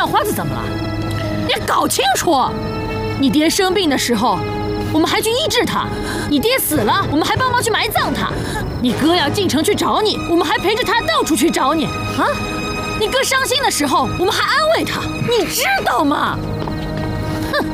叫花子怎么了？你搞清楚！你爹生病的时候，我们还去医治他；你爹死了，我们还帮忙去埋葬他；你哥要进城去找你，我们还陪着他到处去找你啊！你哥伤心的时候，我们还安慰他，你知道吗？哼！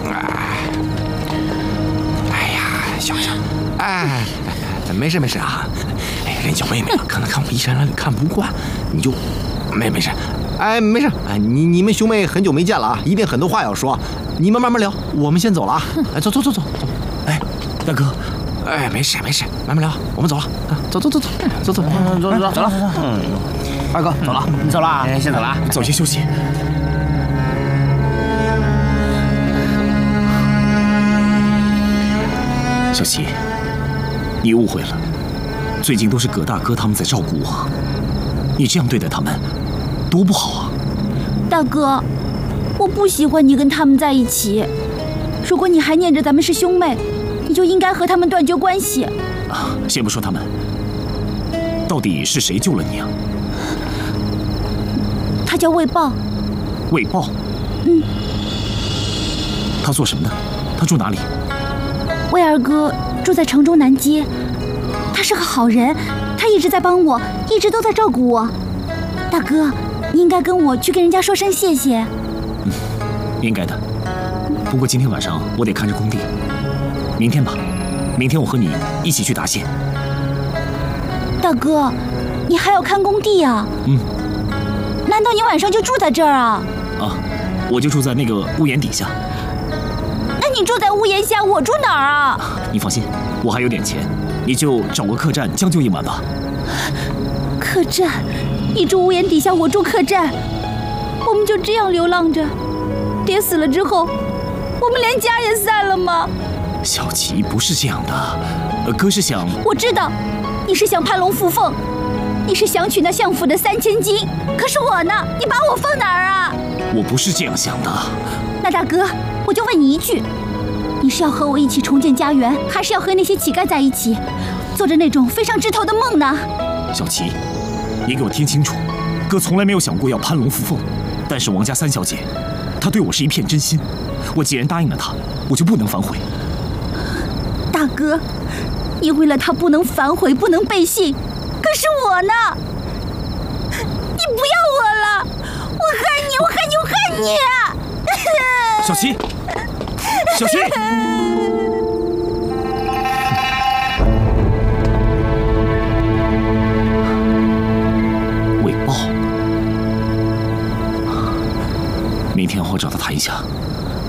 哎呀，小小，哎，没事啊。哎，人小妹妹可能看我衣衫褴褛看不惯，你就没事。哎，没事。哎，你们兄妹很久没见了啊，一定很多话要说。你们慢慢聊，我们先走了啊！哎，走。哎，大哥，哎，没事，慢慢聊，我们走了。走了。 二哥，走了，你走了啊？ 先走了啊，早些休息。小琪，你误会了，最近都是葛大哥他们在照顾我，你这样对待他们，多不好啊！ 大哥，我不喜欢你跟他们在一起。如果你还念着咱们是兄妹，你就应该和他们断绝关系。 先不说他们，到底是谁救了你啊？ 他叫魏豹。 魏豹？他做什么的？他住哪里？ 魏二哥住在城中南街，他是个好人，他一直在帮我，一直都在照顾我。大哥，你应该跟我去跟人家说声谢谢。 应该的。不过今天晚上我得看着工地，明天吧，明天我和你一起去答谢。 大哥，你还要看工地啊？难道你晚上就住在这儿啊？ 我就住在那个屋檐底下。 那你住在屋檐下，我住哪儿啊？ 你放心，我还有点钱，你就找个客栈将就一晚吧。 客栈？你住屋檐底下，我住客栈，我们就这样流浪着。爹死了之后，我们连家也散了吗？ 小琪，不是这样的，哥是想…… 我知道，你是想攀龙附凤，你是想娶那相府的3000金。可是我呢？你把我放哪儿啊？ 我不是这样想的。 那大哥，我就问你一句，你是要和我一起重建家园，还是要和那些乞丐在一起，做着那种飞上枝头的梦呢？ 小琪，你给我听清楚，哥从来没有想过要攀龙附凤，但是王家3小姐，她对我是一片真心，我既然答应了她，我就不能反悔。 大哥，你为了她不能反悔，不能背信，可是我呢？你不要我了，我恨你！ 小琪，小琪。魏豹，明天好好找他谈一下，